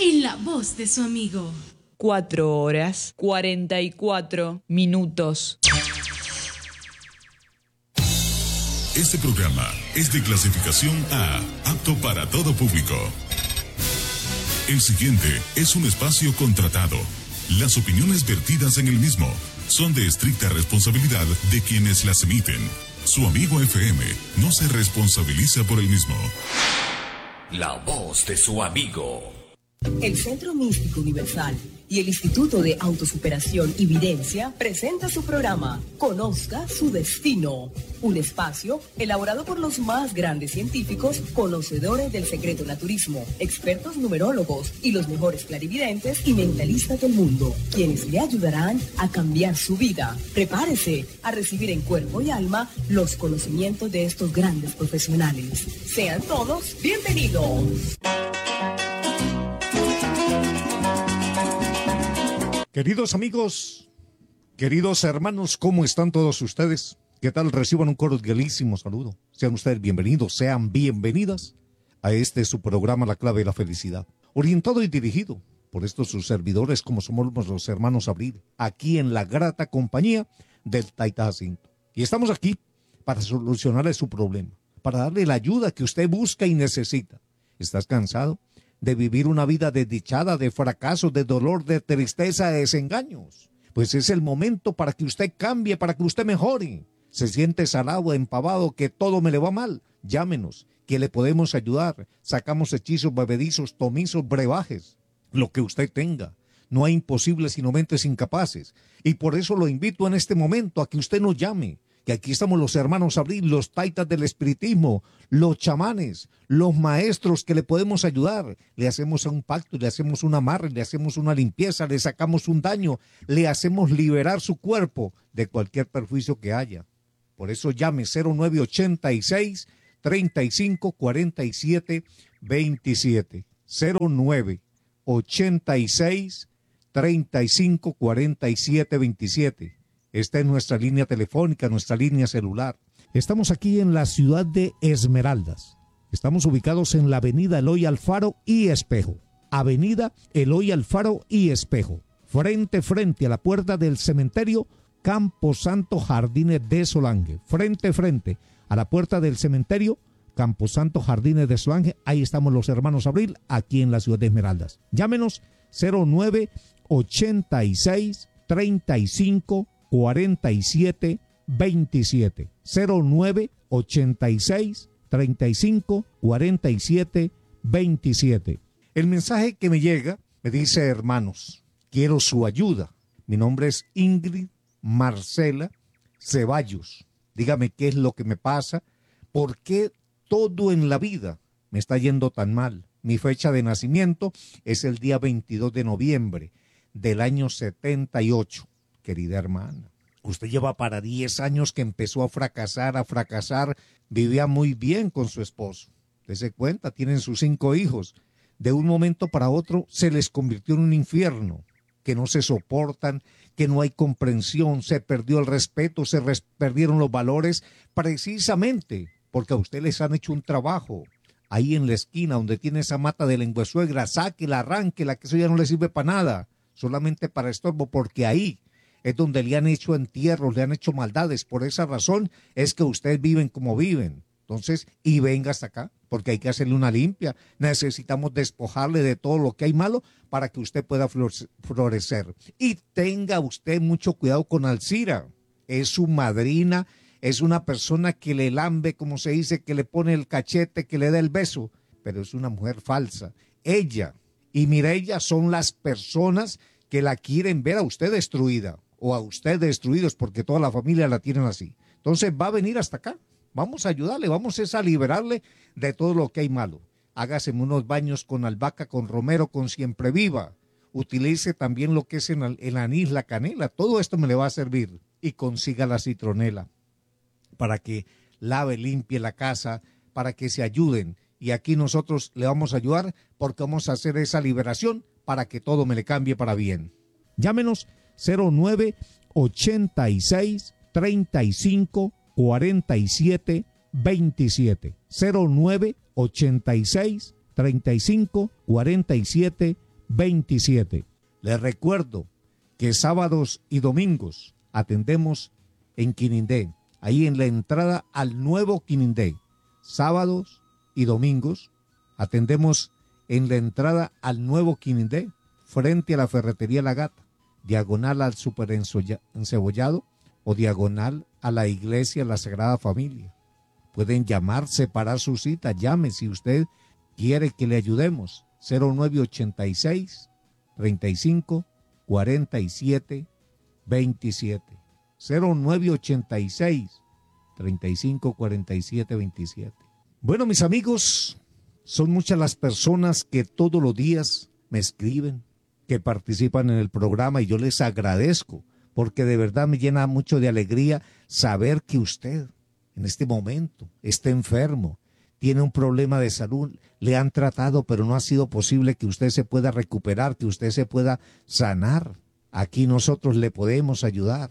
en la voz de su amigo. 4 horas 44 minutos. Este programa es de clasificación A, apto para todo público. El siguiente es un espacio contratado. Las opiniones vertidas en el mismo son de estricta responsabilidad de quienes las emiten. Su amigo FM no se responsabiliza por el mismo. La voz de su amigo. El Centro Místico Universal y el Instituto de Autosuperación y Videncia presenta su programa Conozca su Destino, un espacio elaborado por los más grandes científicos, conocedores del secreto naturismo, expertos numerólogos y los mejores clarividentes y mentalistas del mundo, quienes le ayudarán a cambiar su vida. Prepárese a recibir en cuerpo y alma los conocimientos de estos grandes profesionales. Sean todos bienvenidos. Queridos amigos, queridos hermanos, ¿cómo están todos ustedes? ¿Qué tal? Reciban un cordialísimo saludo. Sean ustedes bienvenidos, sean bienvenidas a este su programa La Clave de la Felicidad, orientado y dirigido por estos sus servidores como somos los hermanos Abril, aquí en la grata compañía del Taita Jacinto. Y estamos aquí para solucionarle su problema, para darle la ayuda que usted busca y necesita. ¿Estás cansado de vivir una vida desdichada, de fracaso, de dolor, de tristeza, de desengaños? Pues es el momento para que usted cambie, para que usted mejore. Se siente salado, empavado, que todo me le va mal. Llámenos, que le podemos ayudar. Sacamos hechizos, bebedizos, tomizos, brebajes, lo que usted tenga. No hay imposibles sino mentes incapaces. Y por eso lo invito en este momento a que usted nos llame. Que aquí estamos los hermanos Abril, los taitas del espiritismo, los chamanes, los maestros que le podemos ayudar. Le hacemos un pacto, le hacemos un amarre, le hacemos una limpieza, le sacamos un daño, le hacemos liberar su cuerpo de cualquier perjuicio que haya. Por eso llame 0986 35 47 27. 0986 35 47 27. Esta es nuestra línea telefónica, nuestra línea celular. Estamos aquí en la ciudad de Esmeraldas. Estamos ubicados en la avenida Eloy Alfaro y Espejo. Avenida Eloy Alfaro y Espejo. Frente a la puerta del cementerio Camposanto Jardines de Solange. Frente a la puerta del cementerio Camposanto Jardines de Solange. Ahí estamos los hermanos Abril, aquí en la ciudad de Esmeraldas. Llámenos 0986 35 47 27. 0986 35 47 27. El mensaje que me llega me dice: hermanos, quiero su ayuda. Mi nombre es Ingrid Marcela Ceballos. Dígame qué es lo que me pasa, por qué todo en la vida me está yendo tan mal. Mi fecha de nacimiento es el día 22 de noviembre del año 78. Querida hermana, usted lleva para 10 años que empezó a fracasar, vivía muy bien con su esposo. Dese cuenta, tienen sus 5 hijos. De un momento para otro se les convirtió en un infierno, que no se soportan, que no hay comprensión, se perdió el respeto, perdieron los valores, precisamente porque a usted les han hecho un trabajo. Ahí en la esquina donde tiene esa mata de lengüesuegra, sáquela, arránquela, que eso ya no le sirve para nada, solamente para estorbo, porque ahí es donde le han hecho entierros, le han hecho maldades. Por esa razón es que ustedes viven como viven. Entonces, y venga hasta acá, porque hay que hacerle una limpia. Necesitamos despojarle de todo lo que hay malo para que usted pueda florecer. Y tenga usted mucho cuidado con Alcira. Es su madrina, es una persona que le lambe, como se dice, que le pone el cachete, que le da el beso, pero es una mujer falsa. Ella y Mireya son las personas que la quieren ver a usted destruida, o a usted destruidos, porque toda la familia la tienen así. Entonces va a venir hasta acá, vamos a ayudarle, vamos a liberarle de todo lo que hay malo. Hágase unos baños con albahaca, con romero, con siempre viva. Utilice también lo que es el anís, la canela, todo esto me le va a servir. Y consiga la citronela para que lave, limpie la casa, para que se ayuden. Y aquí nosotros le vamos a ayudar porque vamos a hacer esa liberación para que todo me le cambie para bien. Llámenos 0986 35 47 27. 0986 35 47 27. Les recuerdo que sábados y domingos atendemos en Quinindé, ahí en la entrada al nuevo Quinindé. Sábados y domingos atendemos en la entrada al nuevo Quinindé, frente a la ferretería La Gata, diagonal al Super Encebollado o diagonal a la iglesia La Sagrada Familia. Pueden llamar, separar su cita, llame si usted quiere que le ayudemos. 0986 35 47 27. 0986 35 47 27. Bueno, mis amigos, son muchas las personas que todos los días me escriben, que participan en el programa, y yo les agradezco, porque de verdad me llena mucho de alegría saber que usted en este momento está enfermo, tiene un problema de salud, le han tratado, pero no ha sido posible que usted se pueda recuperar, que usted se pueda sanar. Aquí nosotros le podemos ayudar.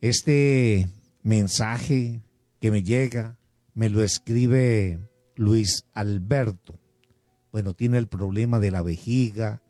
Este mensaje que me llega, me lo escribe Luis Alberto. Bueno, tiene el problema de la vejiga,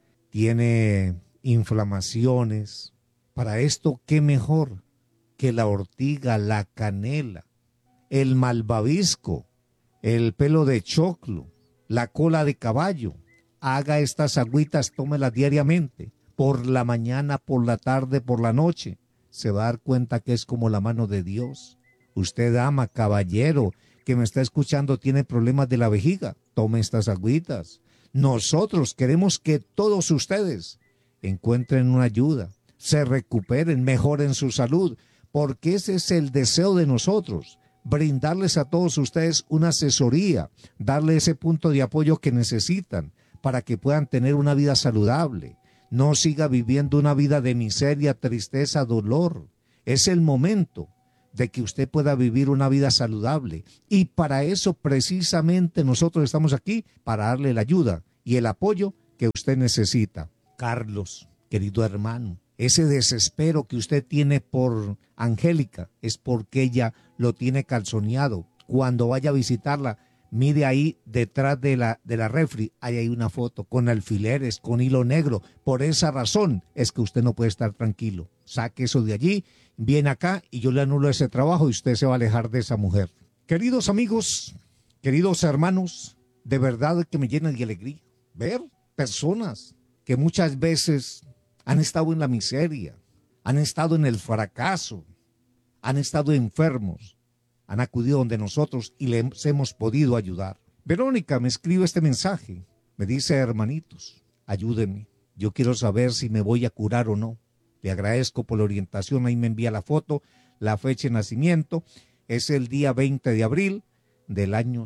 tiene inflamaciones. Para esto, ¿qué mejor que la ortiga, la canela, el malvavisco, el pelo de choclo, la cola de caballo? Haga estas agüitas, tómelas diariamente, por la mañana, por la tarde, por la noche. Se va a dar cuenta que es como la mano de Dios. Usted, dama, caballero, que me está escuchando, tiene problemas de la vejiga, tome estas agüitas. Nosotros queremos que todos ustedes encuentren una ayuda, se recuperen, mejoren su salud, porque ese es el deseo de nosotros, brindarles a todos ustedes una asesoría, darle ese punto de apoyo que necesitan para que puedan tener una vida saludable. No siga viviendo una vida de miseria, tristeza, dolor. Es el momento de que usted pueda vivir una vida saludable. Y para eso precisamente nosotros estamos aquí, para darle la ayuda y el apoyo que usted necesita. Carlos, querido hermano, ese desespero que usted tiene por Angélica es porque ella lo tiene calzoneado. Cuando vaya a visitarla, mire ahí detrás de la refri, ahí hay una foto con alfileres, con hilo negro. Por esa razón es que usted no puede estar tranquilo. Saque eso de allí, viene acá y yo le anulo ese trabajo y usted se va a alejar de esa mujer. Queridos amigos, queridos hermanos, de verdad que me llena de alegría ver personas que muchas veces han estado en la miseria, han estado en el fracaso, han estado enfermos, han acudido donde nosotros y les hemos podido ayudar. Verónica me escribe este mensaje, me dice: hermanitos, ayúdenme, yo quiero saber si me voy a curar o no. Le agradezco por la orientación, ahí me envía la foto, la fecha de nacimiento, es el día 20 de abril del año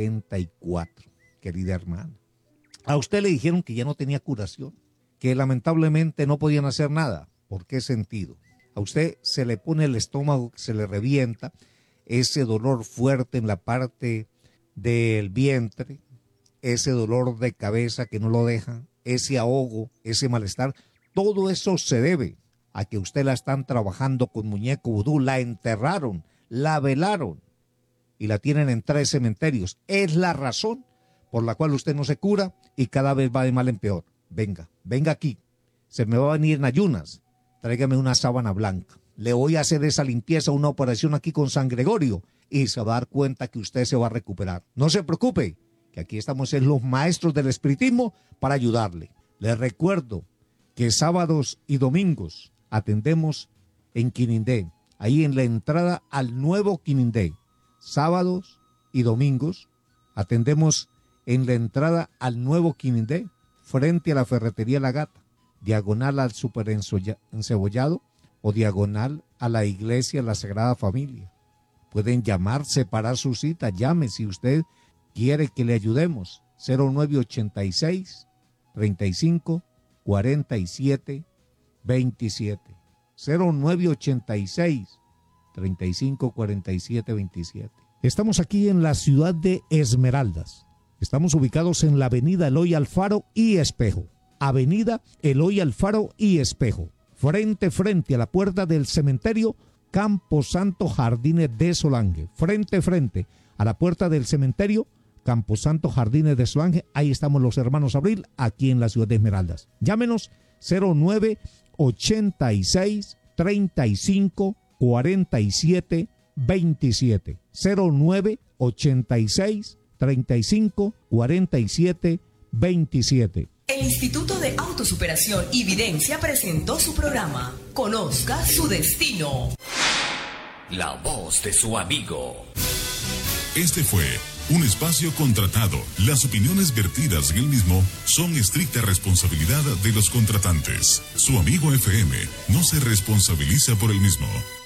74, querida hermana. A usted le dijeron que ya no tenía curación, que lamentablemente no podían hacer nada. ¿Por qué sentido? A usted se le pone el estómago, se le revienta, ese dolor fuerte en la parte del vientre, ese dolor de cabeza que no lo deja, ese ahogo, ese malestar, todo eso se debe a que usted la están trabajando con muñeco vudú, la enterraron, la velaron y la tienen en 3 cementerios. Es la razón por la cual usted no se cura y cada vez va de mal en peor. Venga aquí, se me va a venir en ayunas, tráigame una sábana blanca. Le voy a hacer esa limpieza, una operación aquí con San Gregorio y se va a dar cuenta que usted se va a recuperar. No se preocupe, que aquí estamos en los maestros del espiritismo para ayudarle. Les recuerdo que sábados y domingos atendemos en Quinindé, ahí en la entrada al nuevo Quinindé. Sábados y domingos atendemos en la entrada al nuevo Quinindé, frente a la ferretería La Gata, diagonal al Super Encebollado o diagonal a la iglesia La Sagrada Familia. Pueden llamar, separar su cita, llame si usted quiere que le ayudemos. 0986 35 47 27. 0986 35 47 27. Estamos aquí en la ciudad de Esmeraldas. Estamos ubicados en la avenida Eloy Alfaro y Espejo. Avenida Eloy Alfaro y Espejo. Frente a la puerta del cementerio Campo Santo Jardines de Solange. Frente a la puerta del cementerio Camposanto, Jardines de Solange. Ahí estamos los hermanos Abril, aquí en la ciudad de Esmeraldas. Llámenos 0986 35 47 27. 0986 35 47 27. El Instituto de Autosuperación y Videncia presentó su programa Conozca su Destino. La voz de su amigo. Este fue un espacio contratado. Las opiniones vertidas en el mismo son estricta responsabilidad de los contratantes. Su amigo FM no se responsabiliza por el mismo.